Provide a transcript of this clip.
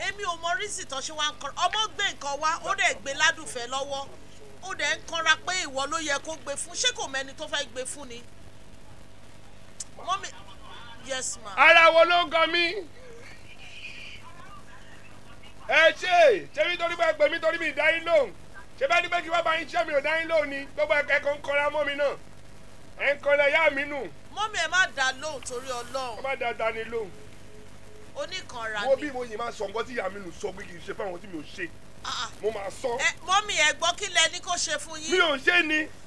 èmi ò mọ rísì tó ṣe wá ń kọra ọmọ gbé nǹkan wá ó dẹ̀ gbé ládùúfẹ́ lọ́wọ́ ó dẹ̀ ń kanra pé ìwọ ló yẹ kó gbé fún ṣé kò mẹ́ni tó fẹ́ gbé fún ni. mọ́mí yes ma. ara wo ló ń gan mí. ẹ ṣe nítorí pé pè mí torí mi ìdáyín lóhùn ṣé bá ní pé kí wọ́n bá yín ṣẹ́ mi ò dáyín lóhùn ni gbogbo ẹ̀kọ́ ń kọra mọ́ mi náà ẹ̀ ń kọra ìyá mi nù. mọ́mí ẹ má dá lóhùn torí Ọlọ́run. ẹ má dá dání lóhùn. oníkanra ni. wo bí mo yìí máa sọ nǹkan tí ìyá mi nù sọ pé kì í ṣe fáwọn tí mi ò ṣe. mo máa sọ. mọ́mí ẹ gbọ́ kí lẹ ní kó ṣe fún yín. mi ò ṣe ni.